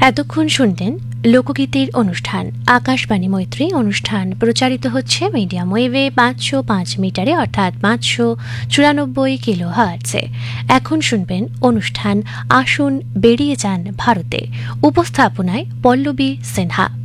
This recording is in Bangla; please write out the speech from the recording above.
এতক্ষণ শুনলেন লোকগীতির অনুষ্ঠান আকাশবাণী মৈত্রী অনুষ্ঠান প্রচারিত হচ্ছে মিডিয়াম ওয়েভে 505 মিটারে অর্থাৎ 594 কিলো হার্টজে। এখন শুনবেন অনুষ্ঠান আসুন বেরিয়ে যান ভারতে, উপস্থাপনায় পল্লবী সিনহা।